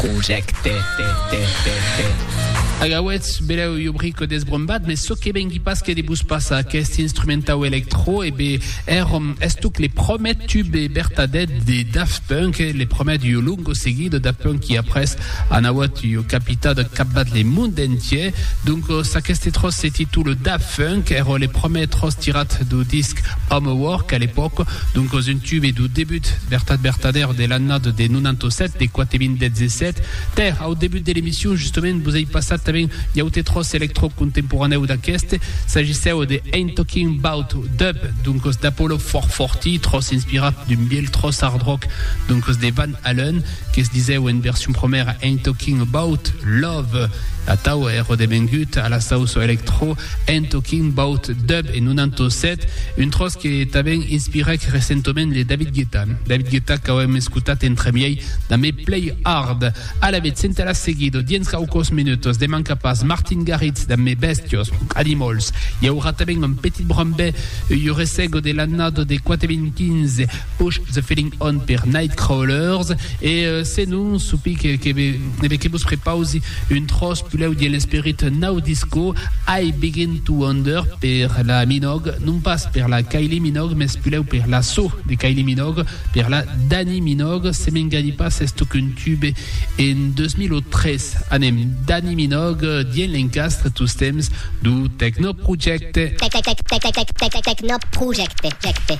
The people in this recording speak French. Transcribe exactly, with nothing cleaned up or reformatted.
Projecte. Agauets, beleu io brico des brombat, mais so que ben qui passe que des bus passa aquest instrumentau electro, et be er estuk les premiers tubes bertadet de Daft Punk, les premiers du lungo seguido Daft Punk qui après anawat io capita de capbat les monde entier. Donc ça qu'est tros c'est titule Daft Punk, ero les premiers tros tirat du disque Homework à l'époque, donc aux une tube et du début bertat bertader de l'année de quatre-vingt-dix-sept, des quatre-vingt-dix-sept. Terre au début de l'émission justement vous avez passé il y a eu trois électro-contemporanéens d'aquest, s'agissait de Ain't Talking About Dub, donc d'Apollo quatre cent quarante, trop inspiré d'une bielle trop hard rock, donc de Van Halen, qui se disait une version première Ain't Talking About Love, la tau ero de Bengut, à la sauce électro, Ain't Talking About Dub et quatre-vingt-dix-sept, une trosse qui t'avait inspiré récemment les David Guetta. David Guetta qui a écouté entre miei dans mes Play Hard, à la vez de la seguido, diez caucos minutos, de Capaz, Martin Garrix dans mes Bestios, Animals. Il y aura també un petit brambé, il y aurait sego de l'année de quatre-vingt-quinze, Push the Feeling On per Nightcrawlers, et euh, c'est nous, soupi que que vous prépause une trosse plus là où il y a l'esprit Now Disco, I Begin to Wonder per la Minogue, non pas per la Kylie Minogue, mais plus là per la So de Kylie Minogue, per la Dani Minogue, c'est mengani pas, c'est qu'un tube en deux mille treize, anem Dani Minogue, dien l'encastre tous temps du Techno Project. Techno Project.